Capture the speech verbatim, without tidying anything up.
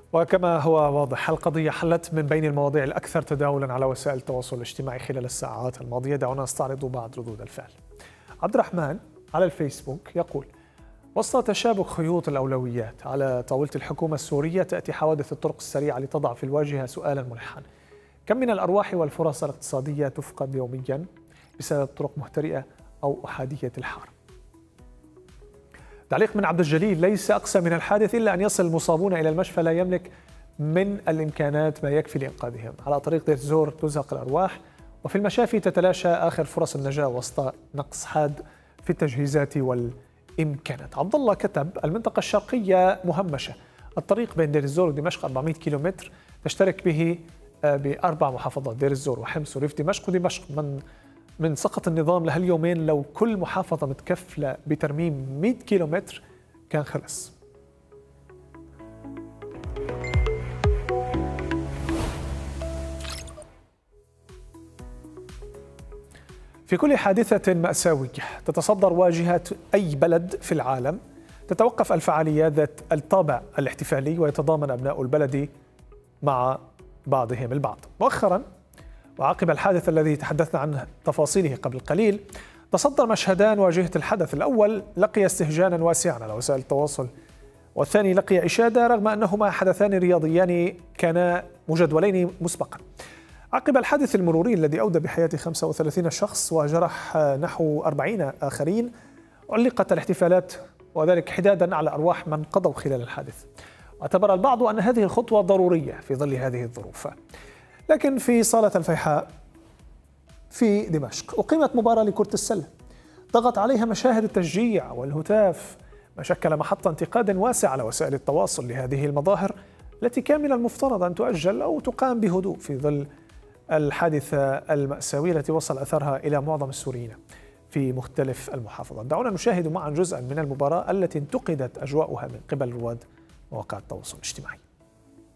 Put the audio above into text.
وكما هو واضح القضية حلت من بين المواضيع الأكثر تداولا على وسائل التواصل الاجتماعي خلال الساعات الماضية. دعونا نستعرض بعض ردود الفعل. عبد الرحمن على الفيسبوك يقول: وسط تشابك خيوط الأولويات على طاولة الحكومة السورية تأتي حوادث الطرق السريعة لتضع في الواجهة سؤالا ملحا: كم من الأرواح والفرص الاقتصادية تفقد يوميا بسبب طرق مهترئة أو أحادية الحار؟ تعليق من عبد الجليل: ليس أقسى من الحادث إلا أن يصل المصابون إلى المشفى لا يملك من الإمكانات ما يكفي لإنقاذهم. على طريق دير الزور تزهق الأرواح، وفي المشافي تتلاشى آخر فرص النجاة وسط نقص حاد في التجهيزات والإمكانات. عبد الله كتب: المنطقة الشرقية مهمشة، الطريق بين دير الزور ودمشق أربعمئة كيلومتر تشترك به بأربع محافظات: دير الزور وحمص وريف دمشق ودمشق. من من سقط النظام لهاليومين لو كل محافظة متكفلة بترميم مئة كيلومتر كان خلص. في كل حادثة مأساوية تتصدر واجهة أي بلد في العالم تتوقف الفعاليات ذات الطابع الاحتفالي ويتضامن أبناء البلد مع بعضهم البعض. مؤخرا وعقب الحادث الذي تحدثنا عن تفاصيله قبل قليل، تصدر مشهدان واجهة الحدث. الأول لقي استهجانا واسعا على وسائل التواصل، والثاني لقي إشادة رغم أنهما حدثان رياضيان كانا مجدولين مسبقا. عقب الحادث المروري الذي أودى بحياة خمسة وثلاثين شخص وجرح نحو أربعين آخرين، علقت الاحتفالات وذلك حدادا على أرواح من قضوا خلال الحادث. واعتبر البعض أن هذه الخطوة ضرورية في ظل هذه الظروف. لكن في صالة الفيحاء في دمشق أقيمت مباراة لكرة السلة ضغط عليها مشاهد التشجيع والهتاف، ما شكل محط انتقاد واسع على وسائل التواصل لهذه المظاهر التي كان من المفترض أن تؤجل أو تقام بهدوء في ظل الحادثة المأساوية التي وصل أثرها إلى معظم السوريين في مختلف المحافظات. دعونا نشاهد معا جزءا من المباراة التي انتقدت أجواؤها من قبل رواد مواقع التواصل الاجتماعي.